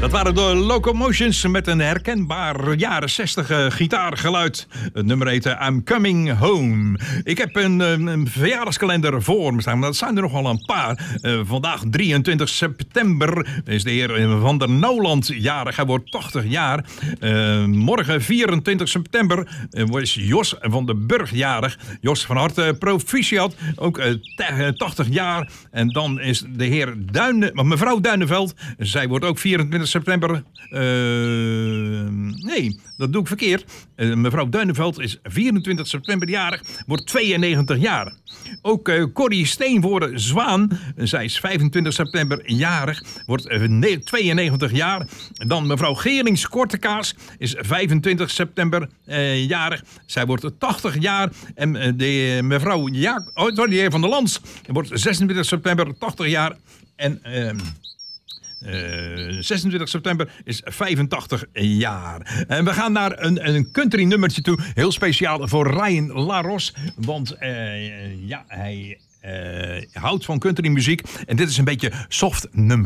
Dat waren de Locomotions met een herkenbaar jaren 60 gitaargeluid. Het nummer heette I'm Coming Home. Ik heb een verjaardagskalender voor me staan, maar dat zijn er nogal een paar. Vandaag 23 september is de heer Van der Nouwland jarig. Hij wordt 80 jaar. Morgen 24 september is Jos van den Burg jarig. Jos, van harte proficiat. Ook 80 jaar. En dan is de heer mevrouw Duineveld. Zij wordt ook 24 september. Nee, dat doe ik verkeerd. Mevrouw Duineveld is 24 september jarig. Wordt 92 jaar. Ook Corrie Steenvoorde Zwaan. Zij is 25 september jarig. Wordt 92 jaar. Dan mevrouw Gerings Kortekaas is 25 september jarig. Zij wordt 80 jaar. En de mevrouw de heer Van der Lans wordt 26 september 80 jaar. En 26 september is 85 jaar. En we gaan naar een country nummertje toe. Heel speciaal voor Ryan LaRosse. Want hij houdt van country muziek. En dit is een beetje soft nummer.